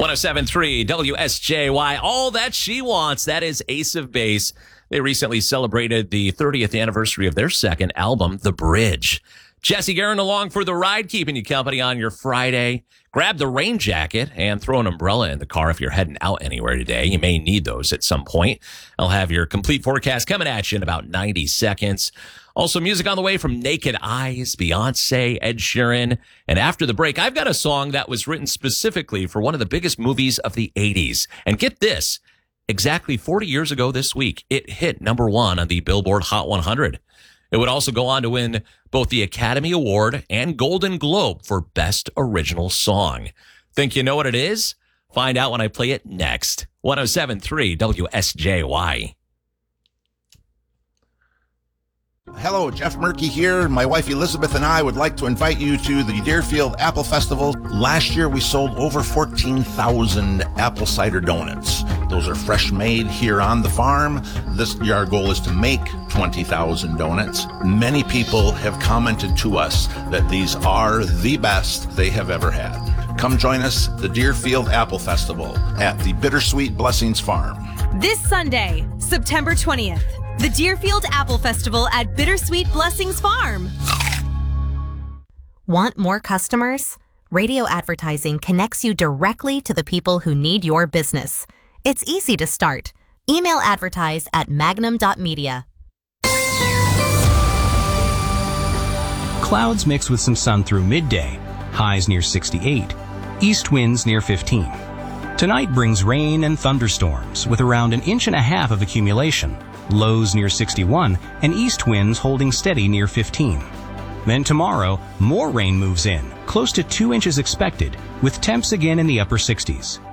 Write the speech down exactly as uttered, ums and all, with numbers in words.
oh seven point three W S J Y, All That She Wants. That is Ace of Base. They recently celebrated the thirtieth anniversary of their second album, The Bridge. Jesse Guerin along for the ride, keeping you company on your Friday. Grab the rain jacket and throw an umbrella in the car if you're heading out anywhere today. You may need those at some point. I'll have your complete forecast coming at you in about ninety seconds. Also, music on the way from Naked Eyes, Beyonce, Ed Sheeran. And after the break, I've got a song that was written specifically for one of the biggest movies of the eighties. And get this, exactly forty years ago this week, it hit number one on the Billboard Hot one hundred. It would also go on to win both the Academy Award and Golden Globe for Best Original Song. Think you know what it is? Find out when I play it next. one oh seven point three W S J Y. Hello, Jeff Murky here. My wife Elizabeth and I would like to invite you to the Deerfield Apple Festival. Last year we sold over fourteen thousand apple cider donuts. Those are fresh made here on the farm. This year our goal is to make twenty thousand donuts. Many people have commented to us that these are the best they have ever had. Come join us at the Deerfield Apple Festival at the Bittersweet Blessings Farm. This Sunday, September twentieth, the Deerfield Apple Festival at Bittersweet Blessings Farm. Want more customers? Radio advertising connects you directly to the people who need your business. It's easy to start. Email advertise at magnum dot media. Clouds mix with some sun through midday. Highs near sixty-eight. East winds near fifteen. Tonight brings rain and thunderstorms with around an inch and a half of accumulation. Lows near sixty-one and east winds holding steady near fifteen. Then tomorrow, more rain moves in, close to two inches expected, with temps again in the upper sixties.